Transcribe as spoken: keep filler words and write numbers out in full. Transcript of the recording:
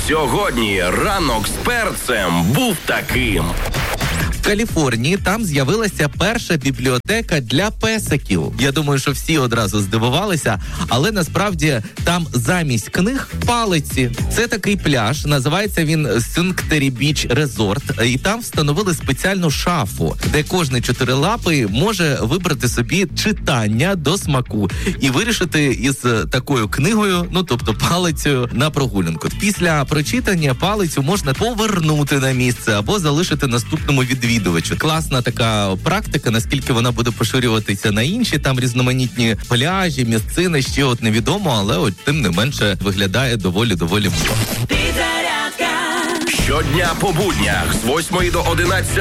Сьогодні ранок з перцем був таким. В Каліфорнії там з'явилася перша бібліотека для песиків. Я думаю, що всі одразу здивувалися, але насправді там замість книг палиці. Це такий пляж, називається він Sanctuary Beach Resort, і там встановили спеціальну шафу, де кожний чотирилапий може вибрати собі читання до смаку і вирішити із такою книгою, ну тобто палицею, на прогулянку. Після прочитання палицю можна повернути на місце або залишити наступному відвідувачу. Класна така практика, наскільки вона буде поширюватися на інші там різноманітні пляжі, місцини, ще от невідомо, але от тим не менше виглядає доволі-доволі. Щодня по буднях з восьмої до одинадцятої